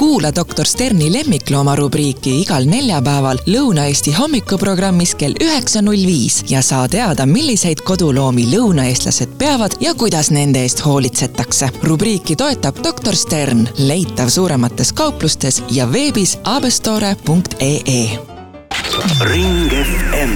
Kuula Dr. Sterni lemmiklooma rubriiki igal neljapäeval Lõuna-Eesti hommikuprogrammis kell 9.05 ja saa teada, milliseid koduloomi lõunaeestlased peavad ja kuidas nende eest hoolitsetakse. Rubriiki toetab Dr. Stern, leitav suuremates kauplustes ja veebis abestore.ee. Ring FM.